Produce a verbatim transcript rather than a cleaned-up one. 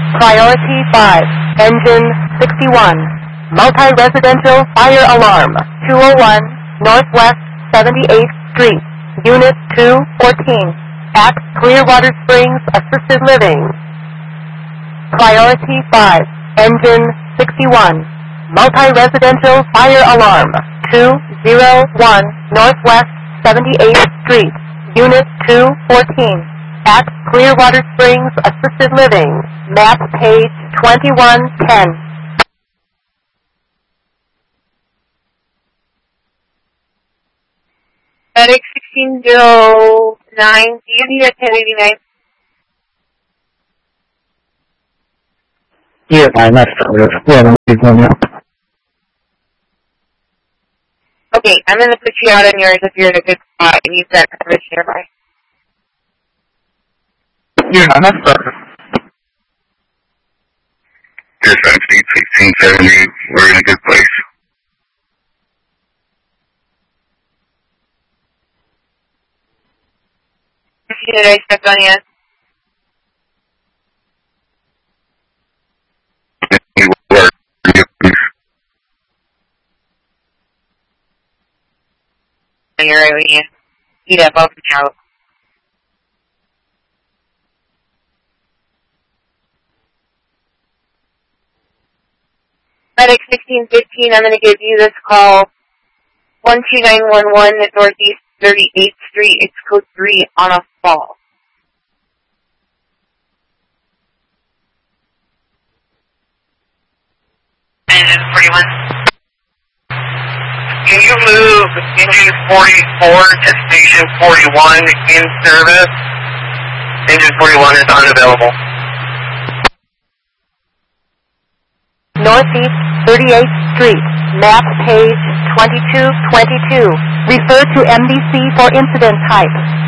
Priority five, engine sixty-one. Multi-residential fire alarm, two oh one Northwest seventy-eighth Street, Unit two fourteen, at Clearwater Springs Assisted Living. Priority five, engine sixty-one. Multi-residential fire alarm, two oh one Northwest seventy-eighth Street, Unit two fourteen, at Clearwater Springs Assisted Living, map page twenty-one ten. Medic sixteen oh nine, do you need a ten eighty-nine? Yeah, I'm not sure. Yeah, I'm going now. Okay, I'm going to put you out on yours if you're in a good spot and you've got coverage nearby. Yeah, I'm not sure. Dispatch sixteen seventy, we're in a good place. Did I step on you? You were, you, You're right when you heat up, I'll put you out. Medic sixteen fifteen, I'm going to give you this call. one two nine one one at Northeast thirty-eighth Street. It's code three on a fall. Engine forty-one. Can you move engine forty-four to station forty-one in service? Engine forty-one is unavailable. Northeast thirty-eighth Street, map page twenty-two twenty-two. Refer to M D C for incident type.